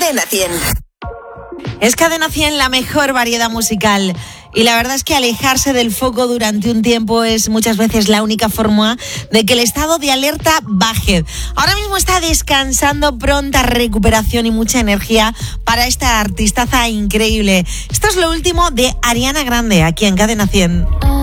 Cadena 100. Es Cadena 100 la mejor variedad musical. Y la verdad es que alejarse del foco durante un tiempo es muchas veces la única forma de que el estado de alerta baje. Ahora mismo está descansando, pronta recuperación y mucha energía para esta artistaza increíble. Esto es lo último de Ariana Grande, aquí en Cadena 100.